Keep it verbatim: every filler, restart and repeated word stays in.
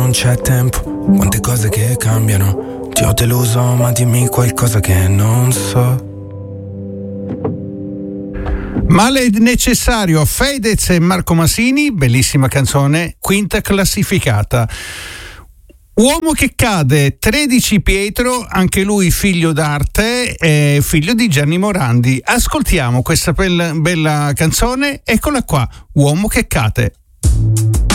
non c'è tempo, quante cose che cambiano. Ti ho deluso, ma dimmi qualcosa che non so. Male necessario, Fedez e Marco Masini, bellissima canzone, quinta classificata. Uomo che cade, tredici Pietro, anche lui figlio d'arte, eh, figlio di Gianni Morandi. Ascoltiamo questa bella, bella canzone, eccola qua, Uomo che cade.